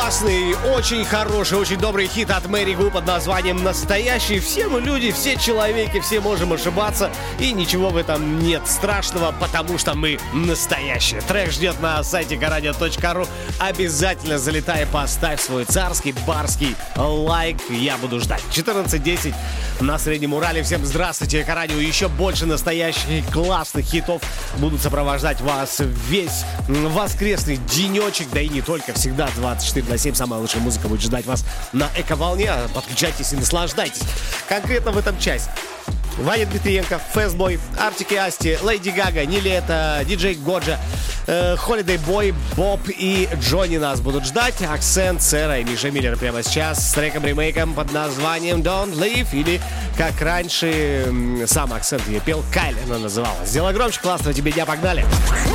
классный, очень хороший, очень добрый хит от Мэри Гу под названием «Настоящий». Все мы люди, все человеки, все можем ошибаться, и ничего в этом нет страшного, потому что мы настоящие. Трек ждет на сайте goradio.ru. Обязательно залетай, поставь свой царский, барский лайк. Я буду ждать. 14:10 на Среднем Урале. Всем здравствуйте, Горадио. Еще больше настоящих классных хитов будут сопровождать вас весь воскресный денечек, да и не только, всегда 24/7. Самая лучшая музыка будет ждать вас на Эко-волне. Подключайтесь и наслаждайтесь. Конкретно в этом часть Ваня Дмитриенко, Фэстбой, Артик и Асти, Леди Гага, Нилетто, диджей Годжа, Холидей Бой, Боб и Джонни нас будут ждать. Акцент, Сера и Миша Миллер прямо сейчас с треком-ремейком под названием Don't Leave, или как раньше сам Акцент ее пел, Кайль она называлась. Сделай громче, классного тебе дня, погнали!